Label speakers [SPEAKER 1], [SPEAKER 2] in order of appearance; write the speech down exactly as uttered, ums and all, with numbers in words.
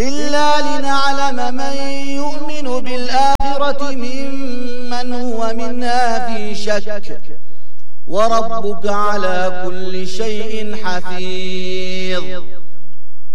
[SPEAKER 1] إلا لنعلم من يؤمن بالآخرة ممن هو منها في شك وربك على كل شيء حفيظ